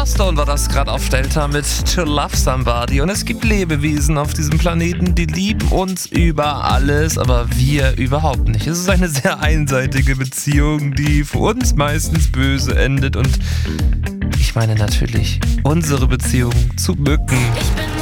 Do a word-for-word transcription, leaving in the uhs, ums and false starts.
Emma Stone war das gerade auf Delta mit To Love Somebody. Und es gibt Lebewesen auf diesem Planeten, die lieben uns über alles, aber wir überhaupt nicht. Es ist eine sehr einseitige Beziehung, die für uns meistens böse endet. Und ich meine natürlich unsere Beziehung zu Mücken. Ich bin